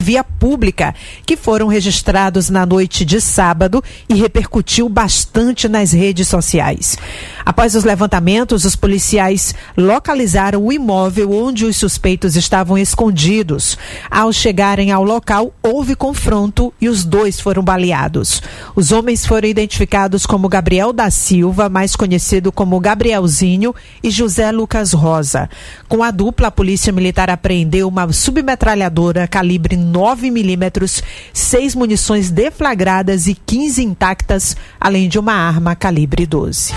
via pública, que foram registrados na noite de sábado e repercutiu bastante nas redes sociais. Após os levantamentos, os policiais localizaram o imóvel onde os suspeitos estavam escondidos. Ao chegarem ao local, houve confronto e os dois foram baleados. Os homens foram identificados como Gabriel da Silva, mais conhecido como Gabrielzinho, e José Lucas Rosa. Com a dupla, a Polícia Militar apreendeu uma submetralhadora calibre 9mm, 6 munições deflagradas e 15 intactas, além de uma arma calibre 12.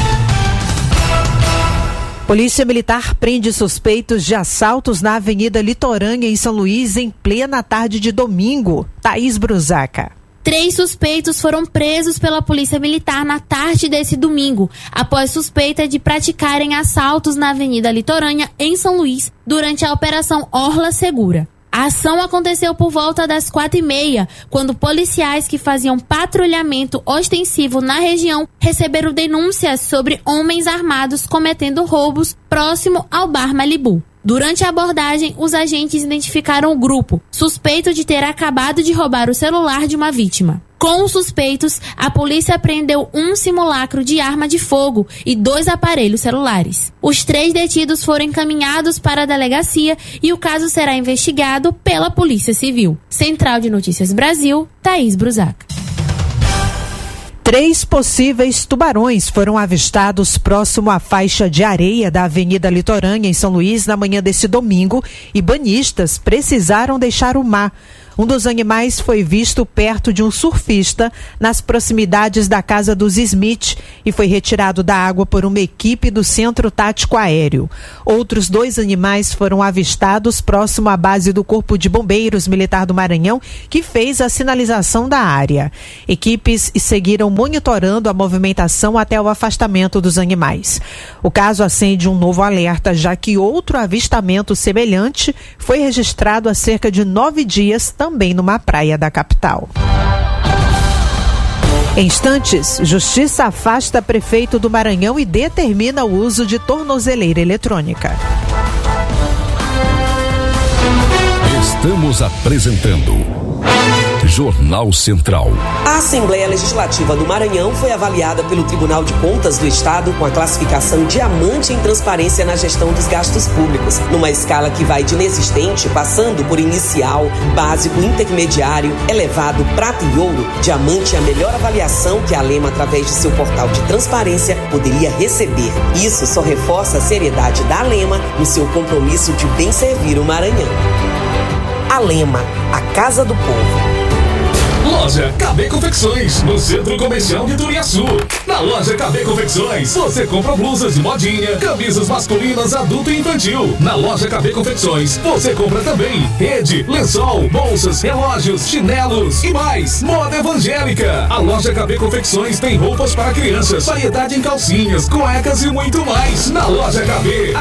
Polícia Militar prende suspeitos de assaltos na Avenida Litorânea, em São Luís, em plena tarde de domingo. Thaís Brusaca. 3 suspeitos foram presos pela Polícia Militar na tarde desse domingo, após suspeita de praticarem assaltos na Avenida Litorânea, em São Luís, durante a Operação Orla Segura. A ação aconteceu por volta das 4h30, quando policiais que faziam patrulhamento ostensivo na região receberam denúncias sobre homens armados cometendo roubos próximo ao Bar Malibu. Durante a abordagem, os agentes identificaram o grupo, suspeito de ter acabado de roubar o celular de uma vítima. Com os suspeitos, a polícia apreendeu um simulacro de arma de fogo e 2 aparelhos celulares. Os 3 detidos foram encaminhados para a delegacia e o caso será investigado pela Polícia Civil. Central de Notícias Brasil, Thaís Brusaca. 3 possíveis tubarões foram avistados próximo à faixa de areia da Avenida Litorânea, em São Luís, na manhã desse domingo, e banhistas precisaram deixar o mar. Um dos animais foi visto perto de um surfista nas proximidades da casa dos Smith e foi retirado da água por uma equipe do Centro Tático Aéreo. Outros 2 animais foram avistados próximo à base do Corpo de Bombeiros Militar do Maranhão, que fez a sinalização da área. Equipes seguiram monitorando a movimentação até o afastamento dos animais. O caso acende um novo alerta, já que outro avistamento semelhante foi registrado há cerca de 9 dias, também numa praia da capital. Em instantes, Justiça afasta prefeito do Maranhão e determina o uso de tornozeleira eletrônica. Estamos apresentando Jornal Central. A Assembleia Legislativa do Maranhão foi avaliada pelo Tribunal de Contas do Estado com a classificação diamante em transparência na gestão dos gastos públicos, numa escala que vai de inexistente, passando por inicial, básico, intermediário, elevado, prata e ouro. Diamante é a melhor avaliação que a Alema, através de seu portal de transparência, poderia receber. Isso só reforça a seriedade da Alema no seu compromisso de bem servir o Maranhão. Alema, a casa do povo. Loja KB Confecções, no Centro Comercial de Turiaçu. Na loja KB Confecções, você compra blusas de modinha, camisas masculinas, adulto e infantil. Na loja KB Confecções, você compra também rede, lençol, bolsas, relógios, chinelos e mais. Moda evangélica. A loja KB Confecções tem roupas para crianças, variedade em calcinhas, cuecas e muito mais. Na loja KB.